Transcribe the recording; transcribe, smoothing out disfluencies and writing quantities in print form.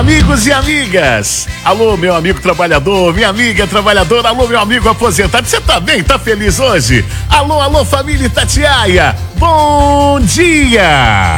Amigos e amigas, alô meu amigo trabalhador, minha amiga trabalhadora, alô meu amigo aposentado, você tá bem? Tá feliz hoje? Alô, alô família Itatiaia, bom dia!